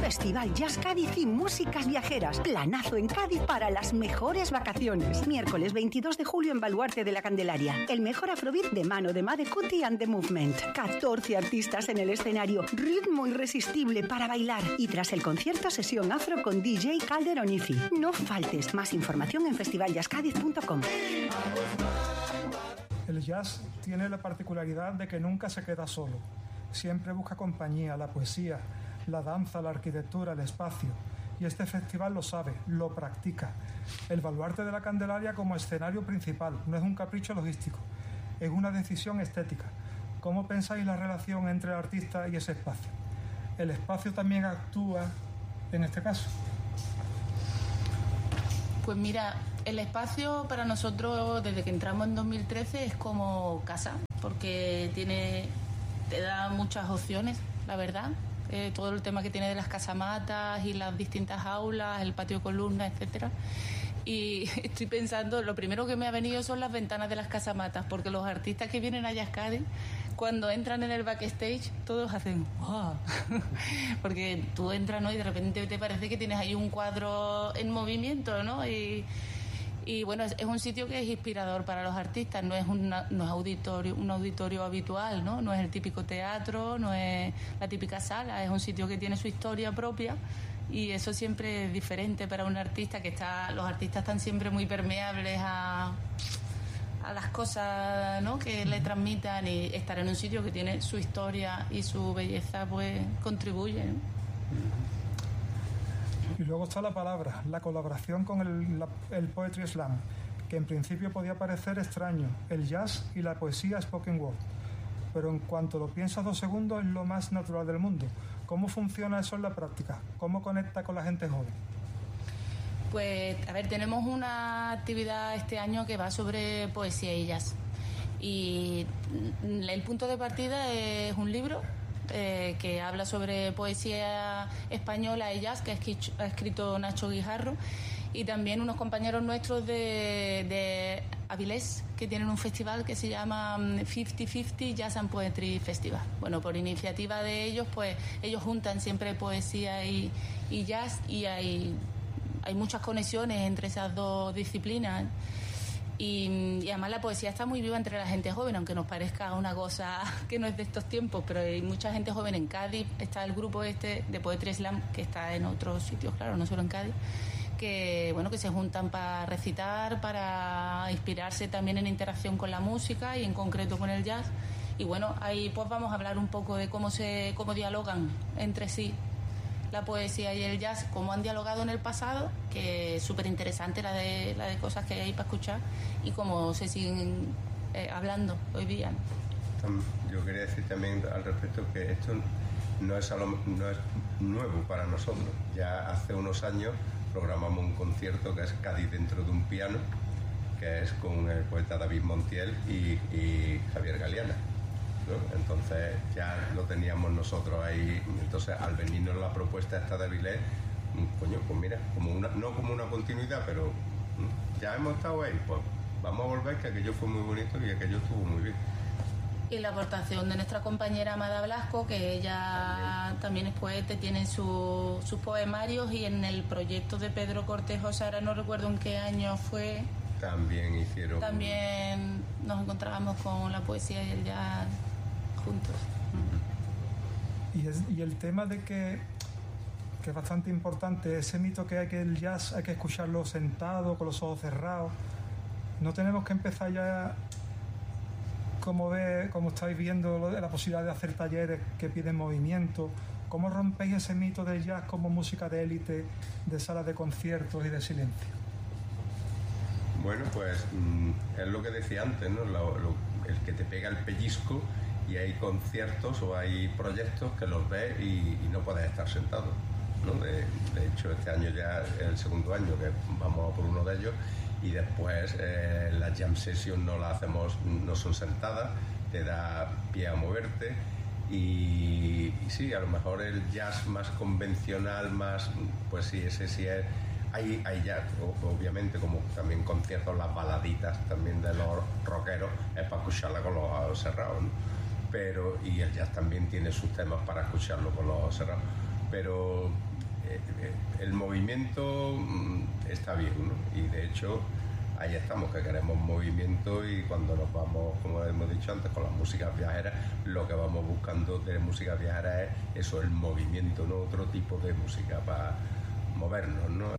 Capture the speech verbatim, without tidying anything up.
Festival Jazz Cádiz y músicas viajeras. Planazo en Cádiz para las mejores vacaciones. Miércoles veintidós de julio en Baluarte de la Candelaria. El mejor afrobeat de mano de Made Cutie and the Movement. catorce artistas en el escenario. Ritmo irresistible para bailar. Y tras el concierto, sesión afro con D J Calderón Ifi. No faltes. Más información en festival jazz cádiz punto com. El jazz tiene la particularidad de que nunca se queda solo. Siempre busca compañía, la poesía, la danza, la arquitectura, el espacio. Y este festival lo sabe, lo practica. El Baluarte de la Candelaria como escenario principal no es un capricho logístico, es una decisión estética. ¿Cómo pensáis la relación entre el artista y ese espacio? ¿El espacio también actúa en este caso? Pues mira, el espacio para nosotros desde que entramos en dos mil trece es como casa, porque tiene, te da muchas opciones, la verdad. Eh, todo el tema que tiene de las casamatas y las distintas aulas, el patio de columnas, etcétera. Y estoy pensando, lo primero que me ha venido son las ventanas de las casamatas, porque los artistas que vienen a Jazz Cádiz, cuando entran en el backstage, todos hacen ¡wow! Porque tú entras, ¿no? Y de repente te parece que tienes ahí un cuadro en movimiento, ¿no? Y, y bueno, es, es un sitio que es inspirador para los artistas, no es, una, no es auditorio, un auditorio habitual, ¿no? No es el típico teatro, no es la típica sala, es un sitio que tiene su historia propia. Y eso siempre es diferente para un artista, que está, los artistas están siempre muy permeables a, a las cosas, ¿no?, que le transmitan, y estar en un sitio que tiene su historia y su belleza pues contribuye, ¿no? Y luego está la palabra, la colaboración con el, la, el Poetry Slam, que en principio podía parecer extraño, el jazz y la poesía spoken word. Pero en cuanto lo piensas dos segundos, es lo más natural del mundo. ¿Cómo funciona eso en la práctica? ¿Cómo conecta con la gente joven? Pues, a ver, tenemos una actividad este año que va sobre poesía y jazz. Y el punto de partida es un libro eh, que habla sobre poesía española y jazz, que ha escrito Nacho Guijarro, y también unos compañeros nuestros de, de Avilés, que tienen un festival que se llama cincuenta cincuenta Jazz and Poetry Festival. Bueno, por iniciativa de ellos, pues ellos juntan siempre poesía y, y jazz, y hay, hay muchas conexiones entre esas dos disciplinas. Y, y además la poesía está muy viva entre la gente joven, aunque nos parezca una cosa que no es de estos tiempos, pero hay mucha gente joven en Cádiz. Está el grupo este de Poetry Slam, que está en otros sitios, claro, no solo en Cádiz, que bueno, que se juntan para recitar, para inspirarse también en interacción con la música y en concreto con el jazz. Y bueno, ahí pues vamos a hablar un poco de cómo se cómo dialogan entre sí la poesía y el jazz, cómo han dialogado en el pasado, que es súper interesante la de la de cosas que hay ahí para escuchar, y cómo se siguen eh, hablando hoy día. Yo quería decir también al respecto que esto no es, algo, no es nuevo para nosotros. Ya hace unos años programamos un concierto que es Cádiz dentro de un piano, que es con el poeta David Montiel y, y Javier Galeana, ¿no? Entonces ya lo teníamos nosotros ahí. Entonces al venirnos la propuesta esta de Avilés, coño, pues mira, como una, no como una continuidad, pero ya hemos estado ahí, pues vamos a volver, que aquello fue muy bonito y aquello estuvo muy bien. Y la aportación de nuestra compañera Amada Blasco, que ella también es poeta, tiene su, sus poemarios, y en el proyecto de Pedro Cortejo Sara, no recuerdo en qué año fue, también hicieron, también nos encontrábamos con la poesía y el jazz juntos. Y, es, y el tema de que, que es bastante importante, ese mito que hay que el jazz hay que escucharlo sentado, con los ojos cerrados. No tenemos que empezar ya, como ve, como estáis viendo, la posibilidad de hacer talleres que piden movimiento. ¿Cómo rompéis ese mito del jazz como música de élite, de salas de conciertos y de silencio? Bueno, pues es lo que decía antes, ¿no? Lo, lo, el que te pega el pellizco, y hay conciertos o hay proyectos que los ves y, y no puedes estar sentado, ¿no? De, de hecho, este año ya es el segundo año que vamos a por uno de ellos, y después eh, las jam sessions no las hacemos, no son sentadas, te da pie a moverte. Y, y sí, a lo mejor el jazz más convencional, más, pues sí, ese sí es, hay, hay jazz, obviamente, como también conciertos, las baladitas también de los rockeros, es para escucharla con los ojos cerrados, ¿no? Pero, y el jazz también tiene sus temas para escucharlo con los ojos cerrados. pero eh, eh, el movimiento mm, está bien, ¿no? Y de hecho ahí estamos, que queremos movimiento, y cuando nos vamos, como hemos dicho antes, con las músicas viajeras, lo que vamos buscando de música viajera es eso, el movimiento, ¿no? Otro tipo de música para movernos, ¿no?